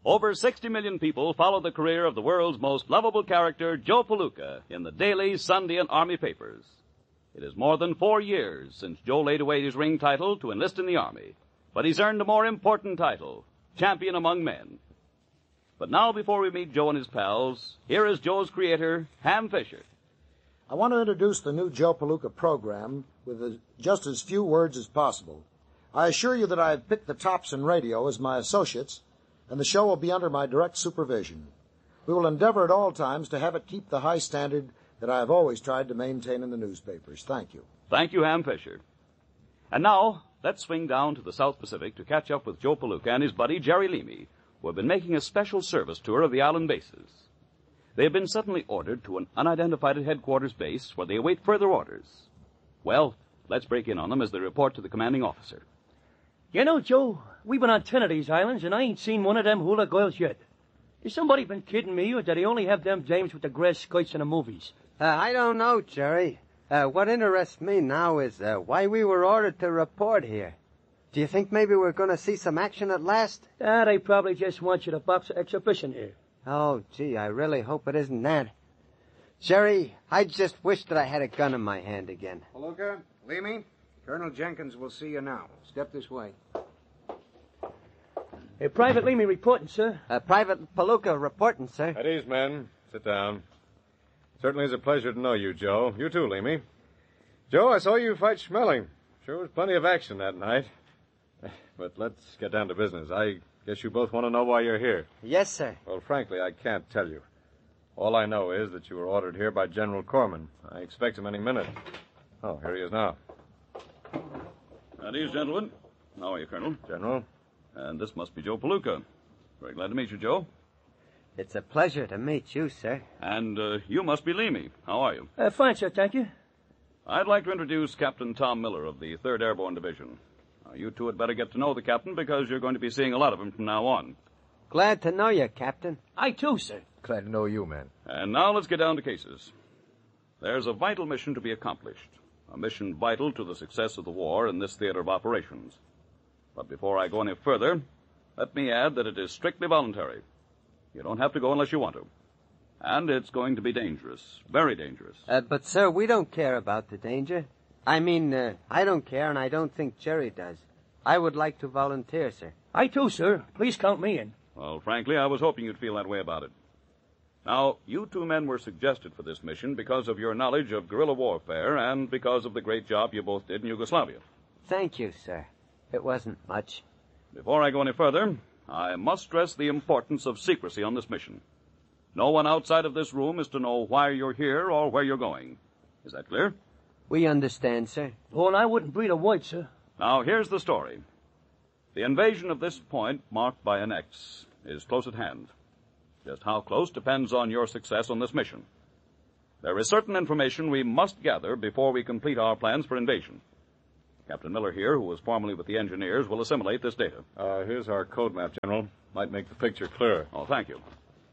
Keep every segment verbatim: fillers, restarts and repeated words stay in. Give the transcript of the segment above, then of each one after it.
Over sixty million people follow the career of the world's most lovable character, Joe Palooka, in the daily, Sunday, and Army papers. It is more than four years since Joe laid away his ring title to enlist in the Army, but he's earned a more important title, champion among men. But now, before we meet Joe and his pals, here is Joe's creator, Ham Fisher. I want to introduce the new Joe Palooka program with as, just as few words as possible. I assure you that I have picked the tops in radio as my associates, and the show will be under my direct supervision. We will endeavor at all times to have it keep the high standard that I have always tried to maintain in the newspapers. Thank you. Thank you, Ham Fisher. And now, let's swing down to the South Pacific to catch up with Joe Palooka and his buddy, Jerry Leamy, who have been making a special service tour of the island bases. They have been suddenly ordered to an unidentified headquarters base where they await further orders. Well, let's break in on them as they report to the commanding officer. You know, Joe, we've been on ten of these islands, and I ain't seen one of them hula girls yet. Has somebody been kidding me, or do they only have them dames with the grass skirts in the movies? Uh, I don't know, Jerry. Uh, what interests me now is uh, why we were ordered to report here. Do you think maybe we're going to see some action at last? Ah, they probably just want you to box an exhibition here. Oh, gee, I really hope it isn't that. Jerry, I just wish that I had a gun in my hand again. Palooka, Leamy, Colonel Jenkins will see you now. Step this way. Hey, Private Leamy reporting, sir. Uh, Private Palooka reporting, sir. At ease, men. Sit down. Certainly is a pleasure to know you, Joe. You too, Leamy. Joe, I saw you fight Schmeling. Sure was plenty of action that night. But let's get down to business. I guess you both want to know why you're here. Yes, sir. Well, frankly, I can't tell you. All I know is that you were ordered here by General Corman. I expect him any minute. Oh, here he is now. At ease, gentlemen. How are you, Colonel? General. And this must be Joe Palooka. Very glad to meet you, Joe. It's a pleasure to meet you, sir. And uh, you must be Leamy. How are you? Uh, fine, sir, thank you. I'd like to introduce Captain Tom Miller of the third Airborne Division. Now, you two had better get to know the captain because you're going to be seeing a lot of him from now on. Glad to know you, Captain. I too, sir. Glad to know you, man. And now let's get down to cases. There's a vital mission to be accomplished. A mission vital to the success of the war in this theater of operations. But before I go any further, let me add that it is strictly voluntary. You don't have to go unless you want to. And it's going to be dangerous. Very dangerous. Uh, but, sir, we don't care about the danger. I mean, uh, I don't care, and I don't think Jerry does. I would like to volunteer, sir. I too, sir. Please count me in. Well, frankly, I was hoping you'd feel that way about it. Now, you two men were suggested for this mission because of your knowledge of guerrilla warfare and because of the great job you both did in Yugoslavia. Thank you, sir. It wasn't much. Before I go any further, I must stress the importance of secrecy on this mission. No one outside of this room is to know why you're here or where you're going. Is that clear? We understand, sir. Oh, and I wouldn't breathe a word, sir. Now, here's the story. The invasion of this point, marked by an X, is close at hand. Just how close depends on your success on this mission. There is certain information we must gather before we complete our plans for invasion. Captain Miller here, who was formerly with the engineers, will assimilate this data. Uh, here's our code map, General. Might make the picture clearer. Oh, thank you.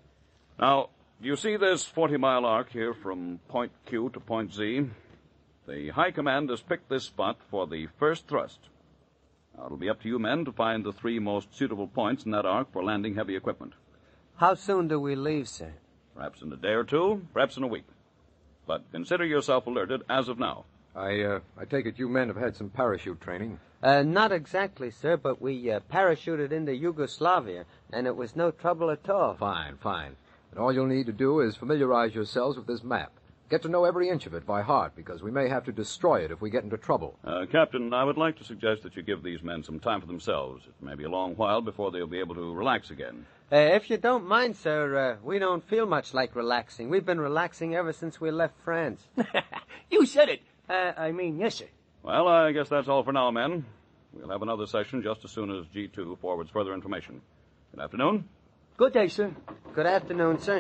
Now, do you see this forty-mile arc here from point Q to point Z? The High Command has picked this spot for the first thrust. Now, it'll be up to you men to find the three most suitable points in that arc for landing heavy equipment. How soon do we leave, sir? Perhaps in a day or two, perhaps in a week. But consider yourself alerted as of now. I, uh, I take it you men have had some parachute training. Uh, not exactly, sir, but we uh, parachuted into Yugoslavia, and it was no trouble at all. Fine, fine. And all you'll need to do is familiarize yourselves with this map. Get to know every inch of it by heart, because we may have to destroy it if we get into trouble. Uh, Captain, I would like to suggest that you give these men some time for themselves. It may be a long while before they'll be able to relax again. Uh, if you don't mind, sir, uh, we don't feel much like relaxing. We've been relaxing ever since we left France. You said it. Uh, I mean, yes, sir. Well, I guess that's all for now, men. We'll have another session just as soon as G two forwards further information. Good afternoon. Good day, sir. Good afternoon, sir.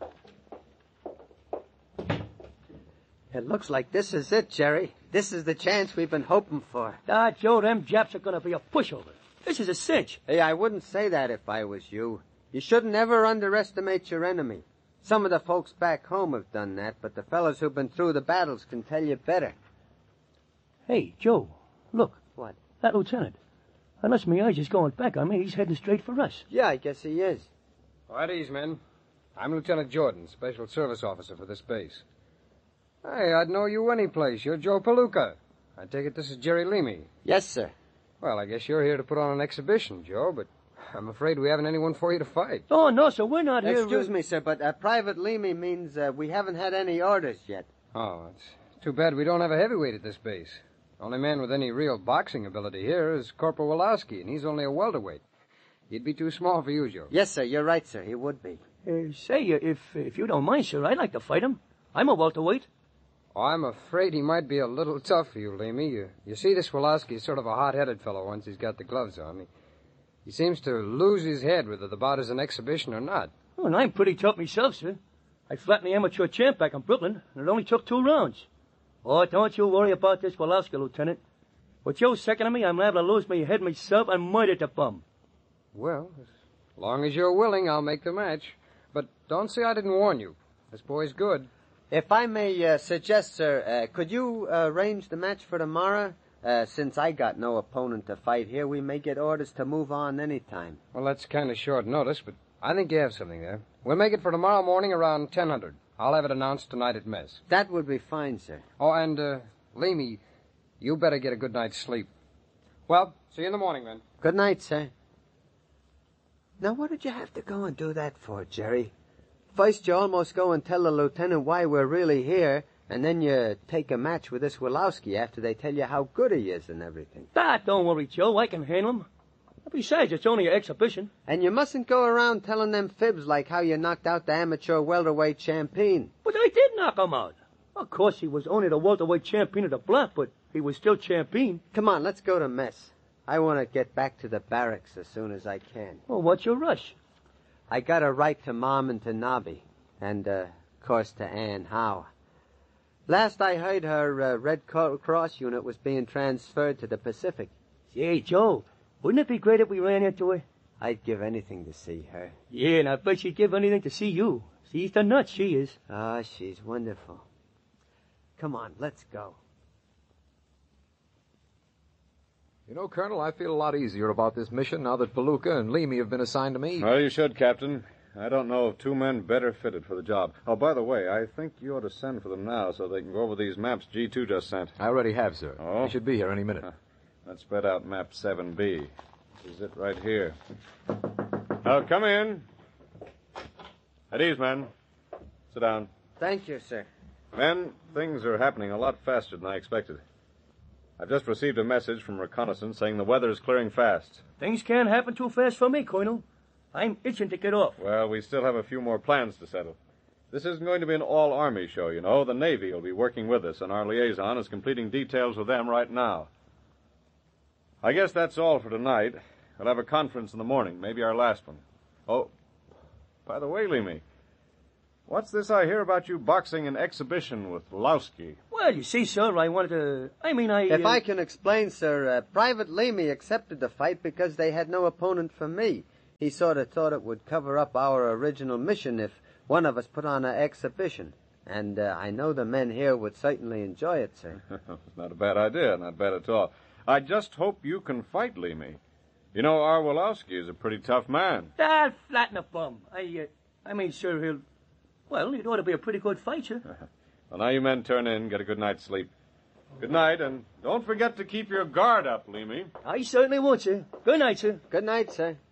It looks like this is it, Jerry. This is the chance we've been hoping for. Ah, Joe, them Japs are going to be a pushover. This is a cinch. Hey, I wouldn't say that if I was you. You shouldn't ever underestimate your enemy. Some of the folks back home have done that, but the fellows who've been through the battles can tell you better. Hey, Joe, look. What? That lieutenant. Unless my eyes is going back on me, he's heading straight for us. Yeah, I guess he is. At ease, men. I'm Lieutenant Jordan, Special Service Officer for this base. Hey, I'd know you any place. You're Joe Palooka. I take it this is Jerry Leamy. Yes, sir. Well, I guess you're here to put on an exhibition, Joe, but I'm afraid we haven't anyone for you to fight. Oh, no, sir, we're not here... Excuse me, sir, but uh, Private Leamy means uh, we haven't had any orders yet. Oh, it's too bad we don't have a heavyweight at this base. The only man with any real boxing ability here is Corporal Woloski, and he's only a welterweight. He'd be too small for you, Joe. Yes, sir, you're right, sir. He would be. Uh, say, uh, if if you don't mind, sir, I'd like to fight him. I'm a welterweight. Oh, I'm afraid he might be a little tough for you, Leamy. You, you see, this Woloski is sort of a hot-headed fellow once he's got the gloves on. He, he seems to lose his head whether the bout is an exhibition or not. Oh, and I'm pretty tough myself, sir. I flattened the amateur champ back in Brooklyn, and it only took two rounds. Oh, don't you worry about this Woloski, Lieutenant. With Joe seconding me, I'm liable to lose my head myself and murder the bum. Well, as long as you're willing, I'll make the match. But don't say I didn't warn you. This boy's good. If I may uh, suggest, sir, uh, could you uh, arrange the match for tomorrow? Uh, since I got no opponent to fight here, we may get orders to move on any time. Well, that's kind of short notice, but I think you have something there. We'll make it for tomorrow morning around ten hundred. I'll have it announced tonight at mess. That would be fine, sir. Oh, and, uh, Leamy, you better get a good night's sleep. Well, see you in the morning, then. Good night, sir. Now, what did you have to go and do that for, Jerry? First, you almost go and tell the lieutenant why we're really here, and then you take a match with this Woloski after they tell you how good he is and everything. Ah, don't worry, Joe. I can handle him. Besides, it's only an exhibition. And you mustn't go around telling them fibs like how you knocked out the amateur welterweight champion. But I did knock him out. Of course, he was only the welterweight champion of the block, but he was still champion. Come on, let's go to mess. I want to get back to the barracks as soon as I can. Well, what's your rush? I got to write to Mom and to Nobby, and, uh, of course, to Ann Howe. Last I heard, her uh, Red Cross unit was being transferred to the Pacific. Say, Joe, wouldn't it be great if we ran into her? I'd give anything to see her. Yeah, and I bet she'd give anything to see you. She's the nut, she is. Ah, she's wonderful. Come on, let's go. You know, Colonel, I feel a lot easier about this mission now that Palooka and Leamy have been assigned to me. Well, you should, Captain. I don't know of two men better fitted for the job. Oh, by the way, I think you ought to send for them now so they can go over these maps G two just sent. I already have, sir. Oh? They should be here any minute. Huh. Let's spread out map seven B. This is it right here. Now, come in. At ease, men. Sit down. Thank you, sir. Men, things are happening a lot faster than I expected. I've just received a message from reconnaissance saying the weather is clearing fast. Things can't happen too fast for me, Colonel. I'm itching to get off. Well, we still have a few more plans to settle. This isn't going to be an all-Army show, you know. The Navy will be working with us, and our liaison is completing details with them right now. I guess that's all for tonight. We'll have a conference in the morning, maybe our last one. Oh, by the way, Leamy, what's this I hear about you boxing an exhibition with Woloski? Well, you see, sir, I wanted to... I mean, I... If uh... I can explain, sir, uh, Private Leamy accepted the fight because they had no opponent for me. He sort of thought it would cover up our original mission if one of us put on an exhibition. And uh, I know the men here would certainly enjoy it, sir. It's not a bad idea, not bad at all. I just hope you can fight, Leamy. You know, our Woloski is a pretty tough man. Ah, flatten a bum. I, uh, I mean, sir, he'll... Well, it ought to be a pretty good fight, sir. Well, now you men turn in, get a good night's sleep. Good night, and don't forget to keep your guard up, Leamy. I certainly won't, sir. Good night, sir. Good night, sir.